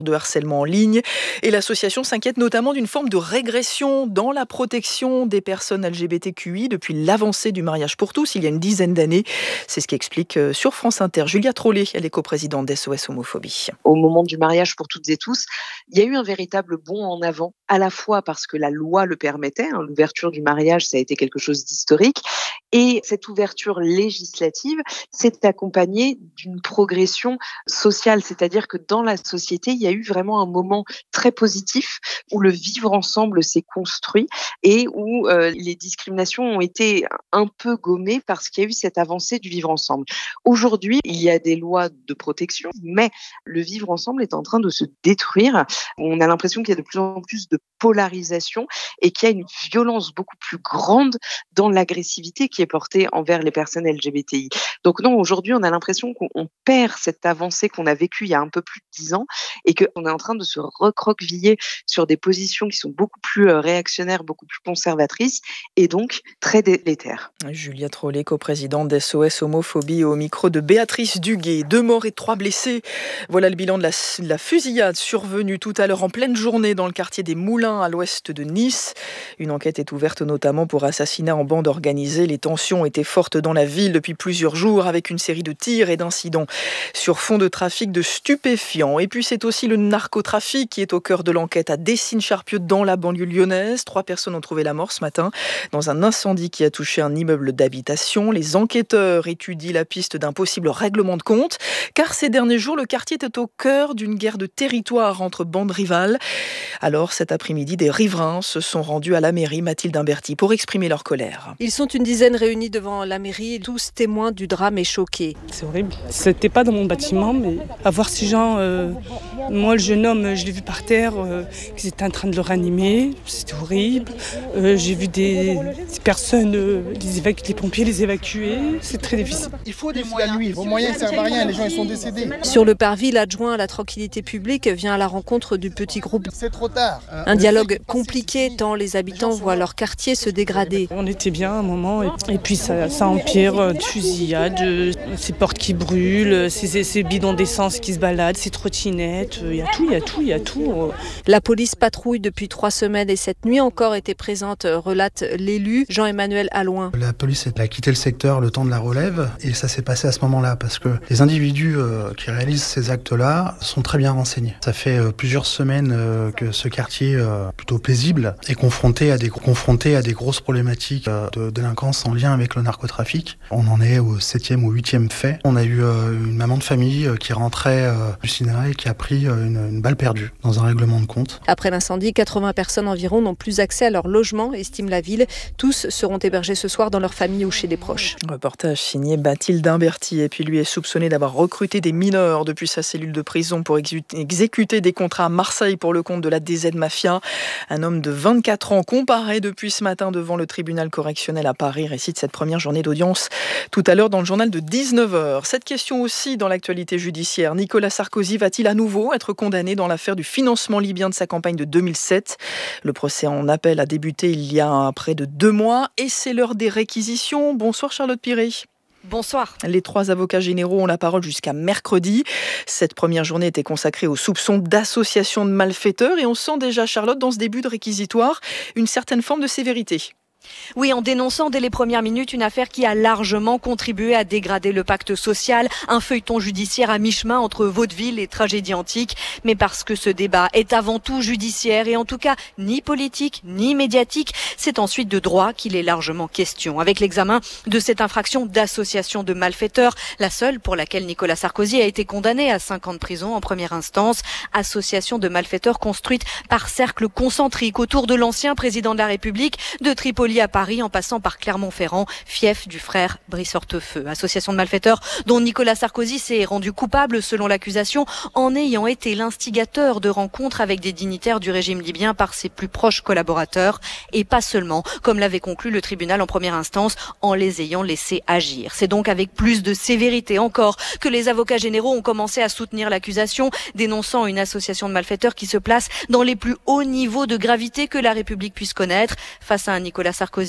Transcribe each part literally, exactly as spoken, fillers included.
de harcèlement en ligne. Et l'association s'inquiète notamment d'une forme de régression dans la protection des personnes L G B T Q I depuis l'avancée du mariage pour tous il y a une dizaine d'années. C'est ce qu'explique sur France Inter Julia Trollet, elle est coprésidente d'S O S Homophobie. Au moment du mariage pour toutes et tous, il y a eu un véritable bond en avant, à la fois parce que la loi le permettait, hein, l'ouverture du mariage, ça a été quelque chose d'historique, et cette ouverture législative s'est accompagnée d'une progression sociale, c'est-à-dire que dans la société, il y a eu vraiment un moment très positif où le vivre ensemble s'est construit et où euh, les discriminations ont été un peu gommées parce qu'il y a eu cette avancée du vivre ensemble. Aujourd'hui, il y a des lois de protection, mais le vivre ensemble est en train de se détruire. On a l'impression qu'il y a de plus en plus de polarisation et qu'il y a une violence beaucoup plus grande dans l'agressivité qui est portée envers les personnes L G B T I. Donc non, aujourd'hui, on a l'impression qu'on perd cette avancée qu'on a vécue il y a un peu plus de dix ans et qu'on est en train de se recroqueviller sur des positions qui sont beaucoup plus réactionnaires, beaucoup plus conservatrices et donc très délétères. Julia Trollet, coprésidente d'S O S Homophobie, au micro de Béatrice Duguet. Deux morts et trois blessés. Voilà le bilan de la, de la fusillade survenue tout à l'heure en pleine journée dans le quartier des Moulins à l'ouest de Nice. Une enquête est ouverte notamment pour assassinat en bande organisée. Les tensions étaient fortes dans la ville depuis plusieurs jours avec une série de tirs et d'incidents sur fond de trafic de stupéfiants. Et puis c'est aussi le narcotrafic qui est au cœur de l'enquête à Décines-Charpieu dans la banlieue lyonnaise. Trois personnes ont trouvé la mort ce matin dans un incendie qui a touché un immeuble d'habitation. Les enquêteurs étudient la piste d'un possible règlement de compte car ces derniers jours le quartier était au cœur d'une guerre de territoire entre bandes rivales. Alors cet après-midi, des riverains se sont rendus à la mairie, Mathilde Imberti, pour exprimer leur colère. Ils sont une dizaine réunis devant la mairie, tous témoins du drame et choqués. C'est horrible. C'était pas dans mon bâtiment, mais à voir ces gens, euh, moi le jeune homme, je l'ai vu par terre, euh, ils étaient en train de le ranimer, c'était horrible. Euh, j'ai vu des, des personnes, euh, les, évacu- les pompiers les évacuer, c'est très difficile. Il faut des moyens, lui. Vos moyens ne servent à rien, les gens ils sont décédés. Sur le parvis, l'adjoint à la tranquillité publique vient à la rencontre du petit groupe. C'est trop tard. Un dialogue compliqué tant les habitants voient leur quartier se dégrader. On était bien à un moment et, et puis ça, ça empire, euh, de fusillades, euh, ces portes qui brûlent, ces, ces bidons d'essence qui se baladent, ces trottinettes, il euh, y a tout, il y a tout, il y a tout. Euh. La police patrouille depuis trois semaines et cette nuit encore était présente, relate l'élu Jean-Emmanuel Allouin. La police a quitté le secteur le temps de la relève et ça s'est passé à ce moment-là parce que les individus euh, qui réalisent ces actes-là sont très bien renseignés. Ça fait euh, plusieurs semaines euh, que ce quartier euh, plutôt paisible est confronté à des, confronté à des grosses problématiques euh, de délinquance en lien avec le narcotrafic. On en est au septième ou huitième fait. On a eu euh, une maman de famille euh, qui rentrait euh, du cinéma et qui a pris euh, une, une balle perdue dans un règlement de compte. Après l'incendie, quatre-vingts personnes environ n'ont plus accès à leur logement, estime la ville. Tous seront hébergés ce soir dans leur famille ou chez des proches. Reportage signé Mathilde Imberti. Et puis lui est soupçonné d'avoir recruté des mineurs depuis sa cellule de prison pour exécuter des contrats à Marseille pour le compte de la D Z Mafia. Un homme de vingt-quatre ans comparaît depuis ce matin devant le tribunal correctionnel à Paris, récite cette première journée d'audience tout à l'heure dans le journal de dix-neuf heures. Cette question aussi dans l'actualité judiciaire. Nicolas Sarkozy va-t-il à nouveau être condamné dans l'affaire du financement libyen de sa campagne de deux mille sept ? Le procès en appel a débuté il y a près de deux mois et c'est l'heure des réquisitions. Bonsoir Charlotte Piré. Bonsoir. Les trois avocats généraux ont la parole jusqu'à mercredi. Cette première journée était consacrée aux soupçons d'association de malfaiteurs et on sent déjà, Charlotte, dans ce début de réquisitoire, une certaine forme de sévérité. Oui, en dénonçant dès les premières minutes une affaire qui a largement contribué à dégrader le pacte social, un feuilleton judiciaire à mi-chemin entre vaudeville et tragédie antique, mais parce que ce débat est avant tout judiciaire et en tout cas ni politique ni médiatique, c'est ensuite de droit qu'il est largement question. Avec l'examen de cette infraction d'association de malfaiteurs, la seule pour laquelle Nicolas Sarkozy a été condamné à cinq ans de prison en première instance, association de malfaiteurs construite par cercle concentrique autour de l'ancien président de la République, de Tripoli à Paris en passant par Clermont-Ferrand, fief du frère Brice Hortefeux. Association de malfaiteurs dont Nicolas Sarkozy s'est rendu coupable selon l'accusation en ayant été l'instigateur de rencontres avec des dignitaires du régime libyen par ses plus proches collaborateurs et pas seulement, comme l'avait conclu le tribunal en première instance, en les ayant laissés agir. C'est donc avec plus de sévérité encore que les avocats généraux ont commencé à soutenir l'accusation, dénonçant une association de malfaiteurs qui se place dans les plus hauts niveaux de gravité que la République puisse connaître face à un Nicolas Sarkozy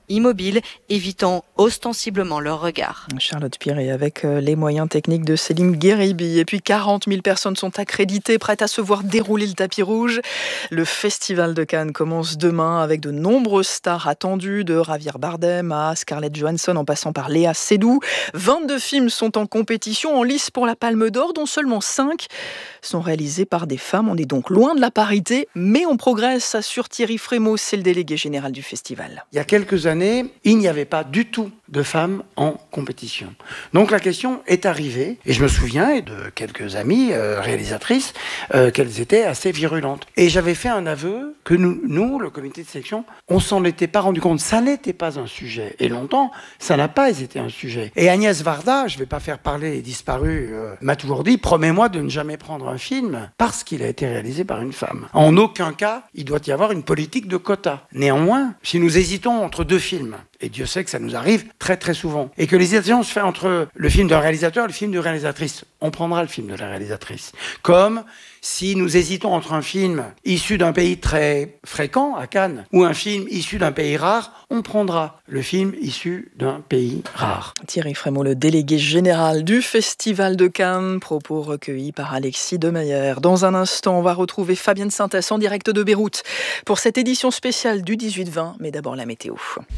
immobiles, évitant ostensiblement leur regard. Charlotte Piré avec les moyens techniques de Céline Guéribi. Et puis quarante mille personnes sont accréditées, prêtes à se voir dérouler le tapis rouge. Le Festival de Cannes commence demain avec de nombreuses stars attendues, de Javier Bardem à Scarlett Johansson en passant par Léa Seydoux. vingt-deux films sont en compétition, en lice pour la Palme d'Or, dont seulement cinq sont réalisés par des femmes. On est donc loin de la parité, mais on progresse, assure Thierry Frémaux, c'est le délégué général du festival. Il y a quelques années, il n'y avait pas du tout de femmes en compétition. Donc la question est arrivée, et je me souviens de quelques amies euh, réalisatrices euh, qu'elles étaient assez virulentes. Et j'avais fait un aveu que nous, nous, le comité de sélection, on s'en était pas rendu compte. Ça n'était pas un sujet. Et longtemps, ça n'a pas été un sujet. Et Agnès Varda, je ne vais pas faire parler les disparus, euh, m'a toujours dit, promets-moi de ne jamais prendre un film parce qu'il a été réalisé par une femme. En aucun cas, il doit y avoir une politique de quota. Néanmoins, si nous hésitons entre deux films, et Dieu sait que ça nous arrive très très souvent, et que l'hésitation se fait entre le film d'un réalisateur et le film d'une réalisatrice, on prendra le film de la réalisatrice. Comme si nous hésitons entre un film issu d'un pays très fréquent, à Cannes, ou un film issu d'un pays rare, on prendra le film issu d'un pays rare. Thierry Frémaux, le délégué général du Festival de Cannes, propos recueillis par Alexis Demeyer. Dans un instant, on va retrouver Fabienne Sintès en direct de Beyrouth pour cette édition spéciale du dix-huit vingt, mais d'abord la météo.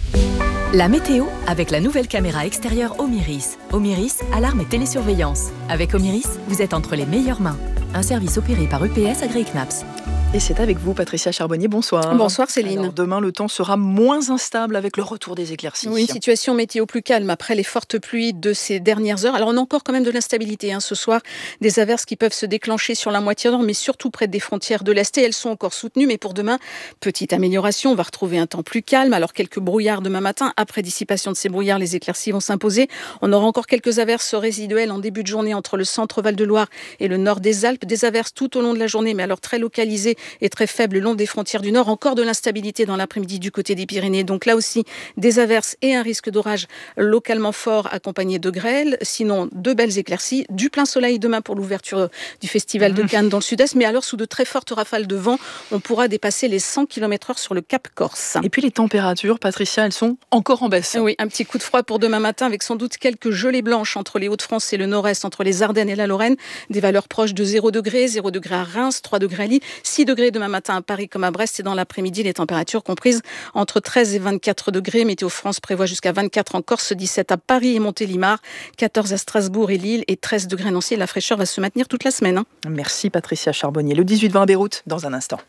La météo avec la nouvelle caméra extérieure Omiris. Omiris, alarme et télésurveillance. Avec Omiris, vous êtes entre les meilleures mains. Un service opéré par U P S AgriKnaps. Et c'est avec vous, Patricia Charbonnier. Bonsoir. Bonsoir, Céline. Alors, demain, le temps sera moins instable avec le retour des éclaircies. Oui, une situation météo plus calme après les fortes pluies de ces dernières heures. Alors, on a encore quand même de l'instabilité hein, ce soir. Des averses qui peuvent se déclencher sur la moitié nord, mais surtout près des frontières de l'Est. Et elles sont encore soutenues. Mais pour demain, petite amélioration. On va retrouver un temps plus calme. Alors, quelques brouillards demain matin. Après dissipation de ces brouillards, les éclaircies vont s'imposer. On aura encore quelques averses résiduelles en début de journée entre le centre Val-de-Loire et le nord des Alpes. Des averses tout au long de la journée, mais alors très localisées et très faibles le long des frontières du Nord. Encore de l'instabilité dans l'après-midi du côté des Pyrénées. Donc là aussi, des averses et un risque d'orage localement fort accompagné de grêle. Sinon, de belles éclaircies. Du plein soleil demain pour l'ouverture du Festival de Cannes dans le sud-est. Mais alors, sous de très fortes rafales de vent, on pourra dépasser les cent kilomètres heure sur le Cap Corse. Et puis les températures, Patricia, elles sont encore en baisse. Oui, un petit coup de froid pour demain matin avec sans doute quelques gelées blanches entre les Hauts-de-France et le Nord-Est, entre les Ardennes et la Lorraine. Des valeurs proches de zéro degré, zéro degré à Reims, trois degrés à Lille, six degrés demain matin à Paris comme à Brest et dans l'après-midi, les températures comprises entre treize et vingt-quatre degrés. Météo France prévoit jusqu'à vingt-quatre en Corse, dix-sept à Paris et Montélimar, quatorze à Strasbourg et Lille et treize degrés à Nancy. La fraîcheur va se maintenir toute la semaine. Hein. Merci Patricia Charbonnier. Le dix-huit vingt à Beyrouth, dans un instant.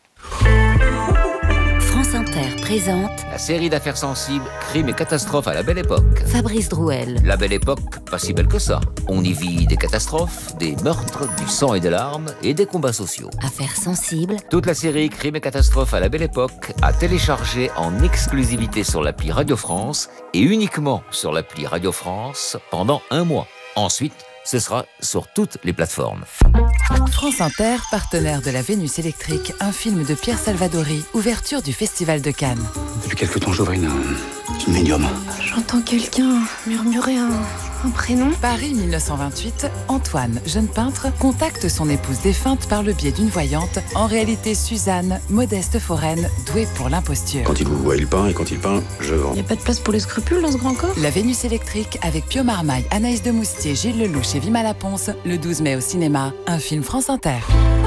France Inter présente la série d'affaires sensibles, crimes et catastrophes à la belle époque. Fabrice Drouel. La belle époque, pas si belle que ça. On y vit des catastrophes, des meurtres, du sang et des larmes et des combats sociaux. Affaires sensibles. Toute la série crimes et catastrophes à la belle époque à télécharger en exclusivité sur l'appli Radio France et uniquement sur l'appli Radio France pendant un mois. Ensuite, ce sera sur toutes les plateformes. France Inter, partenaire de la Vénus électrique, un film de Pierre Salvadori, ouverture du Festival de Cannes. Depuis quelque temps, j'ouvre une, une médium. J'entends quelqu'un murmurer un, un prénom. Paris mille neuf cent vingt-huit, Antoine, jeune peintre, contacte son épouse défunte par le biais d'une voyante, en réalité Suzanne, modeste foraine, douée pour l'imposture. Quand il vous voit, il peint, et quand il peint, je vends. Il n'y a pas de place pour les scrupules dans ce grand corps. La Vénus électrique avec Pio Marmaille, Anaïs de Moustier, Gilles Lelouch et Vima Laponce, le douze mai au cinéma, un film France Inter.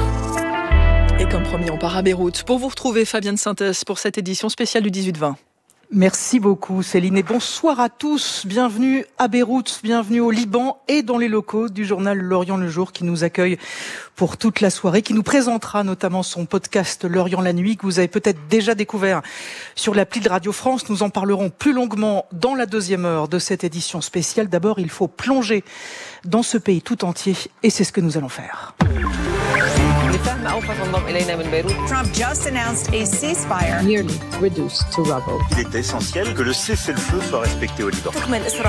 Et comme promis, on part à Beyrouth pour vous retrouver Fabienne Sintès pour cette édition spéciale du dix-huit vingt. Merci beaucoup Céline et bonsoir à tous. Bienvenue à Beyrouth, bienvenue au Liban et dans les locaux du journal L'Orient le jour qui nous accueille pour toute la soirée, qui nous présentera notamment son podcast L'Orient la nuit que vous avez peut-être déjà découvert sur l'appli de Radio France. Nous en parlerons plus longuement dans la deuxième heure de cette édition spéciale. D'abord, il faut plonger dans ce pays tout entier et c'est ce que nous allons faire. Trump just announced a ceasefire. Nearly reduced to rubble. Il est essentiel que le cessez-le-feu soit respecté au Liban.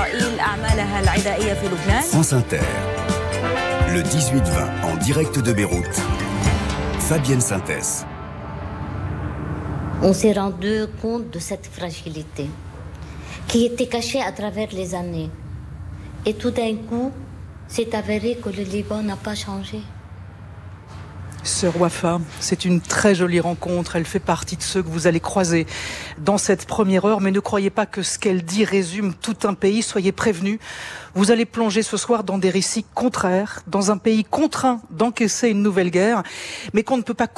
France Inter, le dix-huit vingt en direct de Beyrouth. Fabienne Sintès. On s'est rendu compte de cette fragilité qui était cachée à travers les années. Et tout d'un coup, c'est avéré que le Liban n'a pas changé. Sœur Wafa, c'est une très jolie rencontre. Elle fait partie de ceux que vous allez croiser dans cette première heure. Mais ne croyez pas que ce qu'elle dit résume tout un pays. Soyez prévenus. Vous allez plonger ce soir dans des récits contraires, dans un pays contraint d'encaisser une nouvelle guerre, mais qu'on ne peut pas